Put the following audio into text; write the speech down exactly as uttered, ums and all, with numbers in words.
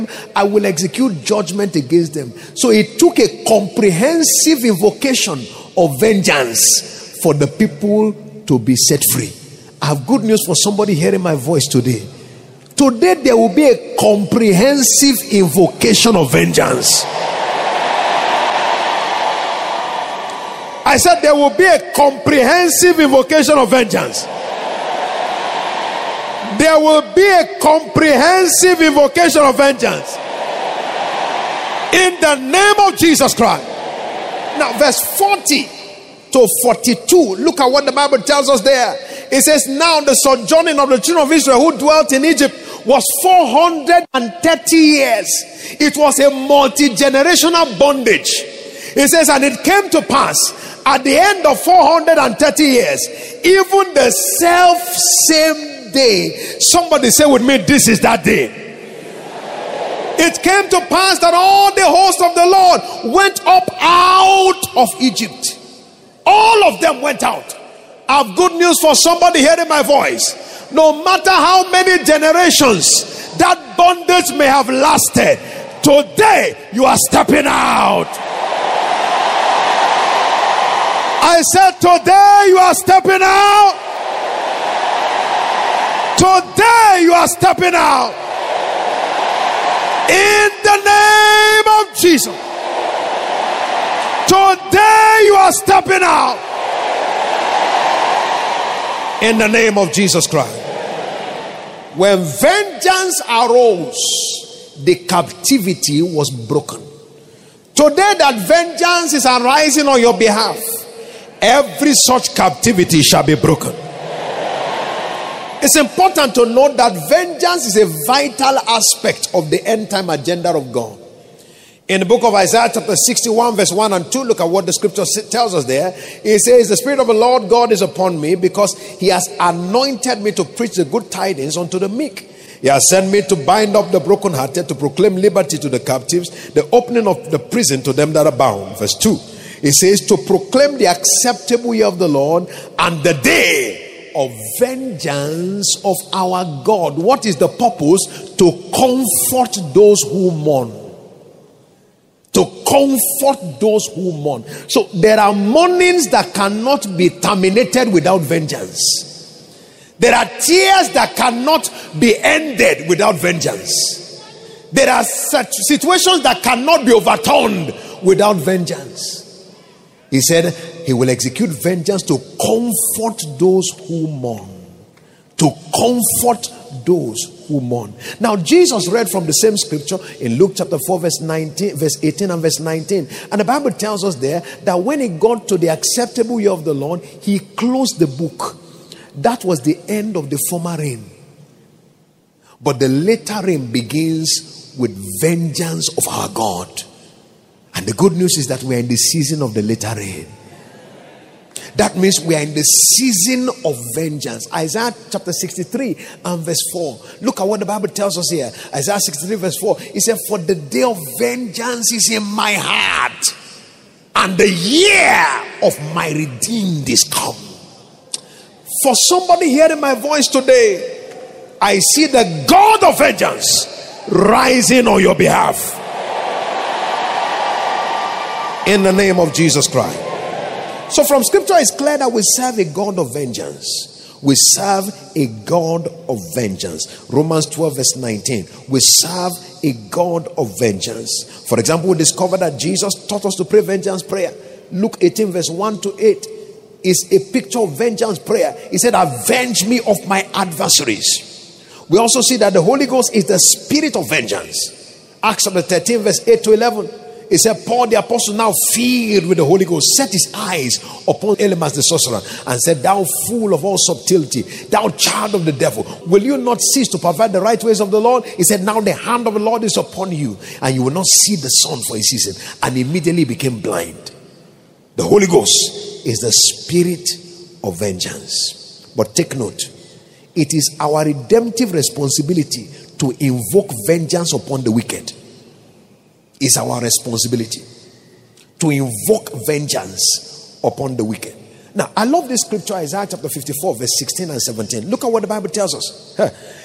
I will execute judgment against them. So it took a comprehensive invocation of vengeance for the people to be set free. I have good news for somebody hearing my voice today. Today there will be a comprehensive invocation of vengeance. I said there will be a comprehensive invocation of vengeance. There will be a comprehensive invocation of vengeance. In the name of Jesus Christ. Now verse forty to forty-two. Look at what the Bible tells us there. It says, now the sojourning of the children of Israel who dwelt in Egypt was four hundred thirty years. It was a multi-generational bondage. It says, and it came to pass at the end of four hundred thirty years, even the self same day. Somebody say with me, this is that day. It came to pass that all the host of the Lord went up out of Egypt. All of them went out. I have good news for somebody hearing my voice. No matter how many generations that bondage may have lasted, today you are stepping out. I said today you are stepping out. Today you are stepping out. In the name of Jesus. Today you are stepping out. In the name of Jesus Christ. When vengeance arose, the captivity was broken. Today that vengeance is arising on your behalf, every such captivity shall be broken. It's important to note that vengeance is a vital aspect of the end time agenda of God. In the book of Isaiah chapter sixty-one verse one and two, look at what the scripture tells us there. It says, the Spirit of the Lord God is upon me, because he has anointed me to preach the good tidings unto the meek. He has sent me to bind up the brokenhearted, to proclaim liberty to the captives, the opening of the prison to them that are bound. Verse two, it says, to proclaim the acceptable year of the Lord and the day of vengeance of our God. What is the purpose? To comfort those who mourn. To comfort those who mourn. So there are mournings that cannot be terminated without vengeance. There are tears that cannot be ended without vengeance. There are such situations that cannot be overturned without vengeance. He said he will execute vengeance to comfort those who mourn. To comfort those who mourn. Now Jesus read from the same scripture in Luke chapter four verse nineteen, verse eighteen and verse nineteen. And the Bible tells us there that when he got to the acceptable year of the Lord, he closed the book. That was the end of the former reign. But the later reign begins with vengeance of our God. And the good news is that we are in the season of the later rain. That means we are in the season of vengeance. Isaiah chapter sixty-three and verse four. Look at what the Bible tells us here. Isaiah sixty-three verse four. It said, for the day of vengeance is in my heart, and the year of my redeemed is come. For somebody hearing my voice today, I see the God of vengeance rising on your behalf. In the name of Jesus Christ. So from scripture it's clear that we serve a God of vengeance. We serve a God of vengeance. Romans twelve verse nineteen. We serve a God of vengeance. For example, we discover that Jesus taught us to pray vengeance prayer. Luke eighteen verse one to eight is a picture of vengeance prayer. He said, avenge me of my adversaries. We also see that the Holy Ghost is the spirit of vengeance. Acts chapter thirteen verse eight to eleven. It said, Paul the apostle, now filled with the Holy Ghost, set his eyes upon Elymas the sorcerer and said, thou fool of all subtlety, thou child of the devil, will you not cease to pervert the right ways of the Lord? He said, now the hand of the Lord is upon you, and you will not see the sun for a season. And immediately became blind. The Holy Ghost is the spirit of vengeance. But take note, it is our redemptive responsibility to invoke vengeance upon the wicked. Is our responsibility to invoke vengeance upon the wicked. Now, I love this scripture, Isaiah chapter fifty-four, verse sixteen and seventeen. Look at what the Bible tells us.